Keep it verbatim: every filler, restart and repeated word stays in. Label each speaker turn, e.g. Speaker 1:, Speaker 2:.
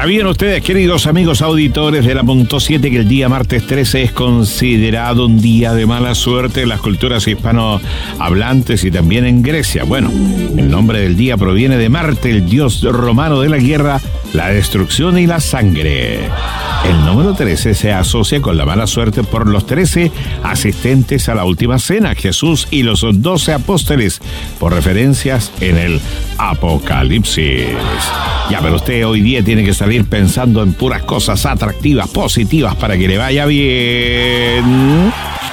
Speaker 1: ¿Sabían ustedes, queridos amigos auditores de la Punto siete, que el día martes trece es considerado un día de mala suerte en las culturas hispanohablantes y también en Grecia? Bueno, el nombre del día proviene de Marte, el dios romano de la guerra, la destrucción y la sangre. El número trece se asocia con la mala suerte por los trece asistentes a la última cena, Jesús y los doce apóstoles, por referencias en el Apocalipsis. Ya, pero usted hoy día tiene que salir pensando en puras cosas atractivas, positivas, para que le vaya bien.